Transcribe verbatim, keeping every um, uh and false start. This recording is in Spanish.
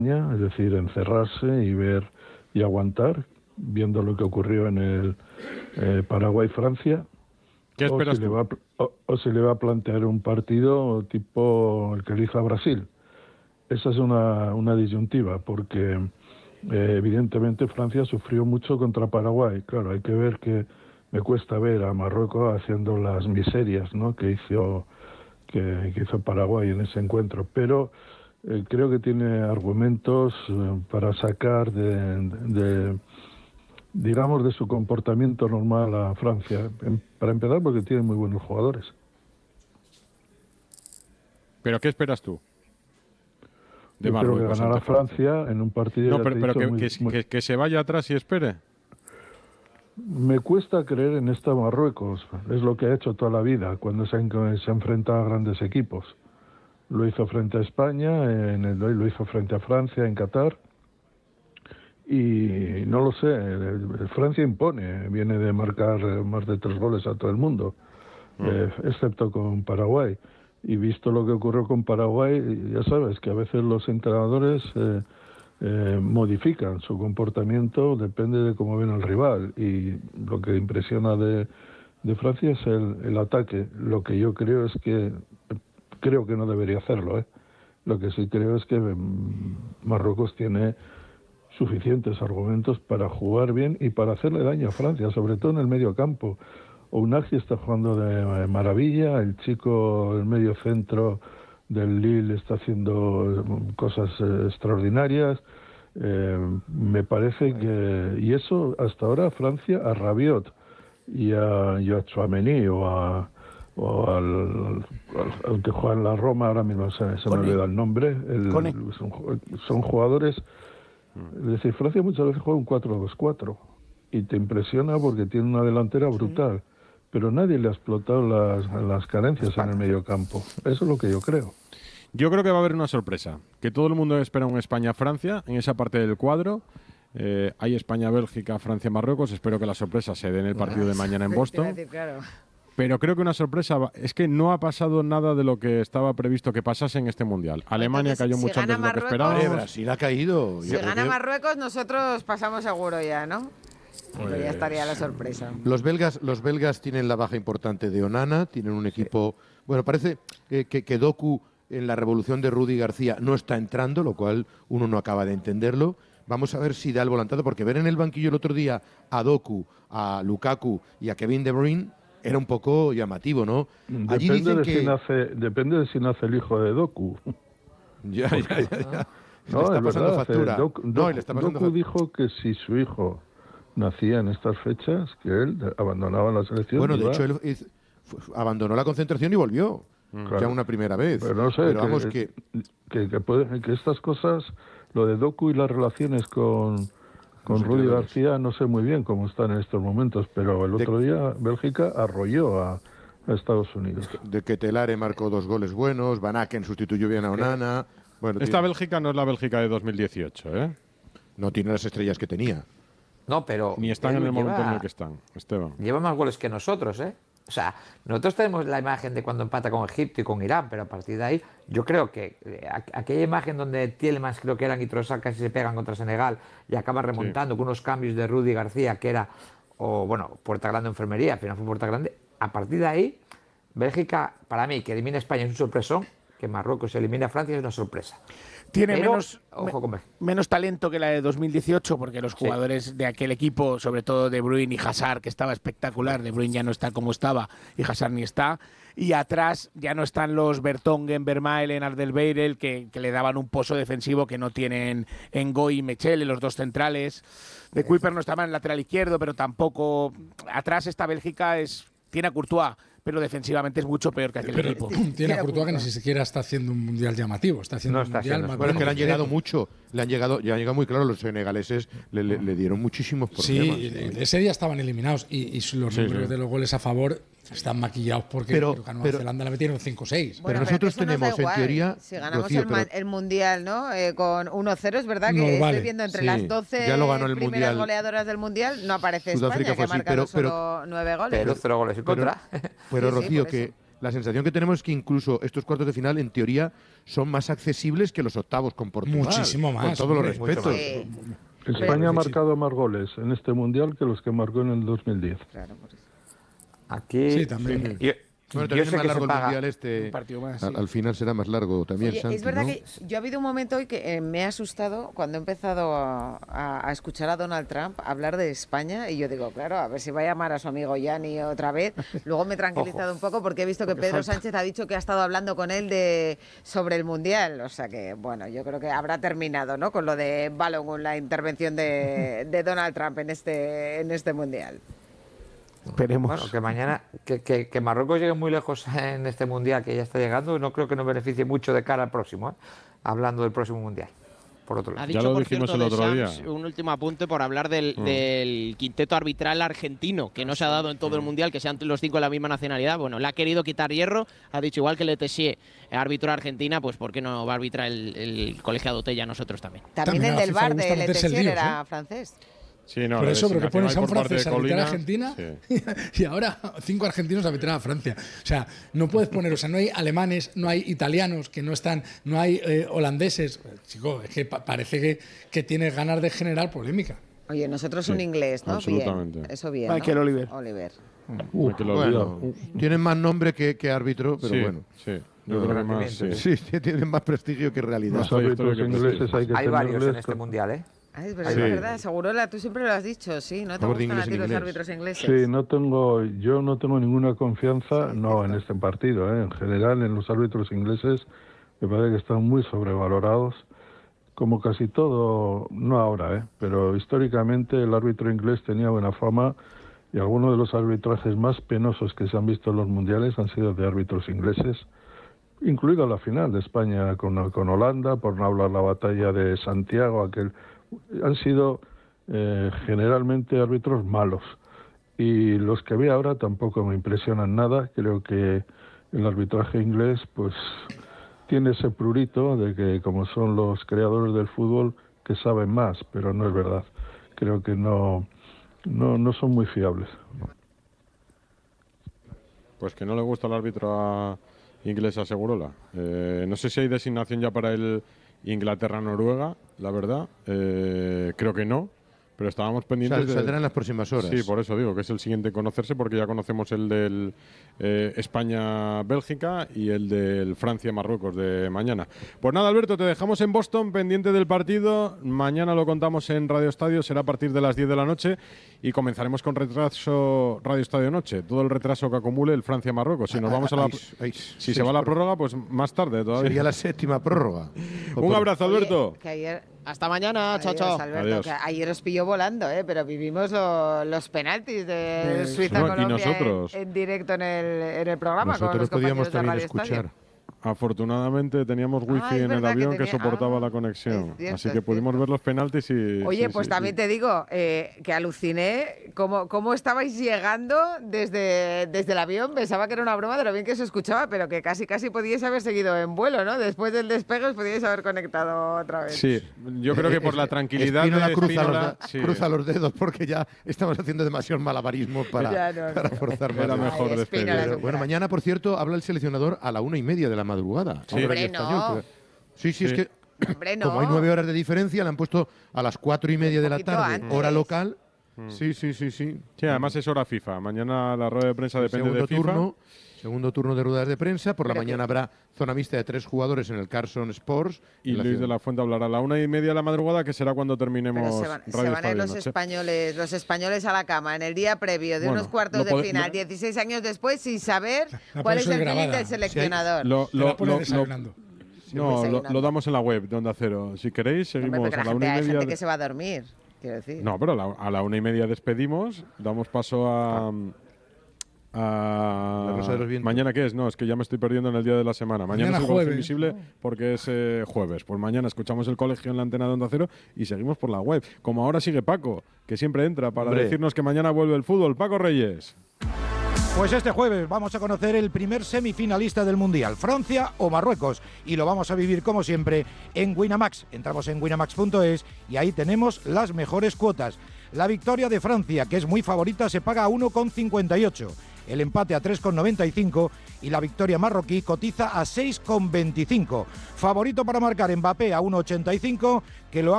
es decir, encerrarse y ver y aguantar, viendo lo que ocurrió en el eh, Paraguay-Francia. ¿Qué esperas o, tú? va, o, o se le va a plantear un partido tipo el que le hizo a Brasil. Esa es una, una disyuntiva, porque eh, evidentemente Francia sufrió mucho contra Paraguay. Claro, hay que ver que me cuesta ver a Marruecos haciendo las miserias, ¿no?, que hizo que, que hizo Paraguay en ese encuentro, pero eh, creo que tiene argumentos eh, para sacar de, de digamos, de su comportamiento normal a Francia. Para empezar, porque tiene muy buenos jugadores. ¿Pero qué esperas tú? De Yo creo que ganará Francia. Francia en un partido... No, pero, pero que, muy, que, muy... que, que se vaya atrás y espere. Me cuesta creer en esta Marruecos. Es lo que ha hecho toda la vida cuando se, se enfrenta a grandes equipos. Lo hizo frente a España, en el, lo hizo frente a Francia, en Qatar. Y no lo sé, Francia impone, viene de marcar más de tres goles a todo el mundo, mm. eh, excepto con Paraguay. Y visto lo que ocurrió con Paraguay, ya sabes que a veces los entrenadores eh, eh, modifican su comportamiento, depende de cómo ven al rival. Y lo que impresiona de, de Francia es el, el ataque. Lo que yo creo es que, creo que no debería hacerlo, ¿eh? Lo que sí creo es que Marruecos tiene suficientes argumentos para jugar bien y para hacerle daño a Francia, sobre todo en el medio campo. Ounahi está jugando de maravilla, el chico del medio centro del Lille está haciendo cosas eh, extraordinarias. Eh, me parece que... Y eso hasta ahora Francia a Rabiot y a, y a Tchouaméni o, a, o al, al, al que juega en la Roma, ahora mismo se, se me olvida el nombre, el, son, son jugadores... Es decir, Francia muchas veces juega un cuatro dos cuatro y te impresiona porque tiene una delantera brutal, sí. Pero nadie le ha explotado las, las carencias en el medio campo. Eso es lo que yo creo. Yo creo que va a haber una sorpresa, que todo el mundo espera un España-Francia en esa parte del cuadro. Eh, hay España-Bélgica, Francia-Marruecos. Espero que la sorpresa se dé en el partido de mañana en Boston. Pero creo que una sorpresa va, es que no ha pasado nada de lo que estaba previsto que pasase en este Mundial. Alemania Entonces, cayó si mucho antes de lo que esperábamos. Eh, Brasil ha caído. Si Yo gana Marruecos, nosotros pasamos seguro ya, ¿no? Pues ya estaría la sorpresa. Los belgas, los belgas tienen la baja importante de Onana, tienen un equipo... Sí. Bueno, parece que, que, que Doku en la revolución de Rudy García no está entrando, lo cual uno no acaba de entenderlo. Vamos a ver si da el volantazo, porque ver en el banquillo el otro día a Doku, a Lukaku y a Kevin De Bruyne era un poco llamativo, ¿no? Allí depende, dicen de que... si nace, depende de si nace el hijo de Doku. Ya, ya, ya. ya. No, le está pasando verdad, factura. Doku, no, le está pasando Doku dijo que si su hijo nacía en estas fechas, que él abandonaba la selección. Bueno, de hecho, él hizo, abandonó la concentración y volvió. Claro. Ya una primera vez. Pero no sé, Pero que, vamos que... Que, que, puede, que estas cosas, lo de Doku y las relaciones con... Con Rudy García no sé muy bien cómo están en estos momentos, pero el otro día Bélgica arrolló a, a Estados Unidos. De que Telare marcó dos goles buenos, Van Aken sustituyó bien a Onana. Bueno, Esta tiene... Bélgica no es la Bélgica de dos mil dieciocho, ¿eh? No tiene las estrellas que tenía. No, pero... Ni están en el lleva, momento en el que están, Esteban. Lleva más goles que nosotros, ¿eh? O sea, nosotros tenemos la imagen de cuando empata con Egipto y con Irán, pero a partir de ahí, yo creo que eh, aquella imagen donde Tielemans, creo que eran, y Trossard casi se pegan contra Senegal y acaba remontando sí. con unos cambios de Rudy García, que era, o bueno, Puerta Grande Enfermería, al final fue Puerta Grande. A partir de ahí, Bélgica, para mí, que elimina a España es un sorpresón, que Marruecos elimina a Francia es una sorpresa. Tiene Pero, menos, ojo con menos talento que la de dos mil dieciocho, porque los jugadores sí. de aquel equipo, sobre todo De Bruyne y Hazard, que estaba espectacular, De Bruyne ya no está como estaba y Hazard ni está, y atrás ya no están los Vertonghen, Vermaelen, Alderweireld, que, que le daban un pozo defensivo que no tienen Ngoy y Mechele, los dos centrales. De Kuiper no estaba en el lateral izquierdo, pero tampoco... Atrás esta Bélgica es tiene a Courtois, pero defensivamente es mucho peor que aquel pero equipo. Tiene a Courtois que ni siquiera está haciendo un mundial llamativo, está haciendo no un está mundial haciendo, más bueno, bueno, que le han llegado completo. mucho, le han llegado, ya han llegado muy claro, los senegaleses le, le, le dieron muchísimos problemas. Sí, ese día estaban eliminados y, y los sí, números sí. de los goles a favor están maquillados porque pero, a Nueva pero, Zelanda le metieron cinco seis. Bueno, pero nosotros pero tenemos, en teoría... Si ganamos Rocío, el, pero, el Mundial, ¿no? Eh, con uno cero, es verdad que no, estoy vale. viendo entre Sí, las doce ya lo ganó el primeras mundial. goleadoras del Mundial, no aparece Sudáfrica España, que ha fue así, marcado pero- solo nueve goles. Pero cero goles en pero, contra. pero Sí, sí, Rocío, por que, eso. la sensación que tenemos es que incluso estos cuartos de final, en teoría, son más accesibles que los octavos con Portugal. Muchísimo más. Con todos los hombre, respetos. Sí. España ha marcado más goles en este Mundial que los que marcó en el dos mil diez. Claro, por eso. Aquí. Sí, también. Yo, Bueno, yo también sé es más que largo se el paga. Mundial este. Un partido más, al, sí. al final será más largo también, Oye, Santi, es verdad ¿no? que yo ha habido un momento hoy que eh, me ha asustado cuando he empezado a, a- a escuchar a Donald Trump hablar de España y yo digo, claro, a ver si va a llamar a su amigo Gianni otra vez. Luego me he tranquilizado un poco porque he visto que Pedro Sánchez ha dicho que ha estado hablando con él de sobre el Mundial. O sea que, bueno, yo creo que habrá terminado, ¿no? Con lo de Balogun, la intervención de, de Donald Trump en este, en este Mundial. Esperemos. Bueno, que mañana, que, que, que Marruecos llegue muy lejos en este mundial que ya está llegando, no creo que nos beneficie mucho de cara al próximo, ¿eh? Hablando del próximo mundial. Por otro Ha lado. Ya dicho, lo por dijimos cierto, el de otro Sams, día. un último apunte por hablar del, Mm. del quinteto arbitral argentino, que no se ha dado en todo el Mundial, que sean los cinco de la misma nacionalidad. Bueno, le ha querido quitar hierro, ha dicho igual que Le Tessier árbitro a Argentina, pues ¿por qué no va a arbitrar el, el colegiado Tella nosotros también? También, También a el la del FIFA bar le gusta de meterse el Letessier lío, era ¿eh? francés. Sí, no, Por la eso, porque designación pones a ahí un por parte francés de a arbitrar a Colina. Argentina Sí. y ahora cinco argentinos a arbitrar a Francia. O sea, no puedes poner, o sea, no hay alemanes, no hay italianos que no están, no hay eh, holandeses. Chico, es que pa- parece que, que tienes ganas de generar polémica. Oye, nosotros Sí, un inglés, ¿no? absolutamente. Bien. Eso bien, Michael ¿no? Oliver. Oliver. Me que lo Bueno, olvido. tienen más nombre que, que árbitro, pero sí, bueno. sí. Yo creo que más. Sí. Sí, sí, tienen más prestigio que realidad. Los Más árbitros trayectoria que ingleses hay que Hay varios en tenerles este con- mundial, ¿eh? Ay, pero Sí. es verdad, Segurola, tú siempre lo has dicho, sí, ¿no te Vamos de gustan a inglés ti en los inglés. árbitros ingleses? Sí, no tengo, yo no tengo ninguna confianza, no en este partido, ¿eh? En general en los árbitros ingleses me parece que están muy sobrevalorados, como casi todo, no ahora, ¿eh? Pero históricamente el árbitro inglés tenía buena fama y algunos de los arbitrajes más penosos que se han visto en los mundiales han sido de árbitros ingleses, incluida la final de España con, con Holanda, por no hablar la batalla de Santiago, aquel, han sido eh, generalmente árbitros malos. Y los que veo ahora tampoco me impresionan nada. Creo que el arbitraje inglés pues tiene ese prurito de que como son los creadores del fútbol que saben más, pero no es verdad. Creo que no, no, no son muy fiables. Pues que no le gusta el árbitro a inglés a Segurola. Eh, no sé si hay designación ya para el Inglaterra-Noruega, la verdad. Eh, creo que no, pero estábamos pendientes Sal- de... saldrá en las próximas horas. Sí, por eso digo que es el siguiente en conocerse, porque ya conocemos el del eh, España-Bélgica y el del Francia-Marruecos de mañana. Pues nada, Alberto, te dejamos en Boston pendiente del partido. Mañana lo contamos en Radio Estadio, será a partir de las diez de la noche y comenzaremos con retraso Radio Estadio Noche. Todo el retraso que acumule el Francia-Marruecos. Si nos vamos a la... Ay, ay, Si seis se va a la por- prórroga, pues más tarde todavía. Sería la séptima prórroga. Un abrazo, Oye, Alberto. que ayer, Hasta mañana, chao, adiós, chao. Alberto, Adiós. que ayer os pilló volando, ¿eh? Pero vivimos lo- los penaltis de Eh, Suiza-Colombia no, y nosotros. en, en directo en el, en el programa con Nosotros los podíamos compañeros de también Radio escuchar. Estadio. Afortunadamente teníamos wifi Ah, es en el verdad que avión que, tenía- soportaba ah, la conexión. es cierto, Así es que pudimos cierto. ver los penaltis y... Oye, sí, pues sí, también sí. te digo eh, que aluciné cómo, cómo estabais llegando desde, desde el avión. Pensaba que era una broma de lo bien que se escuchaba, pero que casi casi podíais haber seguido en vuelo, ¿no? Después del despegue os podíais haber conectado otra vez. Sí, yo creo que por la tranquilidad Espínola de cruza, Espínola, los, sí, cruza los dedos porque ya estamos haciendo demasiado malabarismo para, Ya, no, no. para forzar más. Era de- mejor Ay, despedir. Espínola, Pero, es un bueno, crack. mañana, por cierto, habla el seleccionador a la una y media de la madrugada. Sí. Horario Hombre, no. español, que- Sí, sí, es Sí. que Hombre, no. como hay nueve horas de diferencia, le han puesto a las cuatro y media de la poquito tarde, antes. hora local. Sí, sí, sí, sí. Sí, además es hora FIFA. Mañana la rueda de prensa depende segundo de FIFA. turno, segundo turno de ruedas de prensa. Por la Pero que- mañana habrá zona mixta de tres jugadores en el Carson Sports. Y en la Luis ciudad. de la Fuente hablará a la una y media de la madrugada, que será cuando terminemos Pero se van, se Radio van a ir Estadio los Noche. españoles, los españoles a la cama en el día previo de Bueno, unos cuartos lo de pode- final, lo- dieciséis años después, sin saber La cuál pones es el feeling grabada. del seleccionador. Lo, Te lo- la pones lo- lo- desayunando. no, lo, desayunando. lo damos en la web de Onda Cero. Si queréis, Hombre, seguimos porque a la la una gente, y hay media. gente de- que se va a dormir, quiero decir. No, pero a la, a la una y media despedimos, damos paso a... a La Rosa de los Vientos. ¿Mañana qué es? No, es que ya me estoy perdiendo en el día de la semana. Mañana, Mañana es el Golf jueves. Invisible porque es eh, jueves. Pues mañana escuchamos el colegio en la antena de Onda Cero y seguimos por la web. Como ahora sigue Paco, que siempre entra para Hombre. decirnos que mañana vuelve el fútbol. Paco Reyes. Pues este jueves vamos a conocer el primer semifinalista del Mundial, Francia o Marruecos, y lo vamos a vivir como siempre en Winamax. Entramos en winamax punto es y ahí tenemos las mejores cuotas. La victoria de Francia, que es muy favorita, se paga a uno coma cincuenta y ocho. el empate a tres coma noventa y cinco y la victoria marroquí cotiza a seis coma veinticinco. Favorito para marcar Mbappé a uno coma ochenta y cinco, que lo haga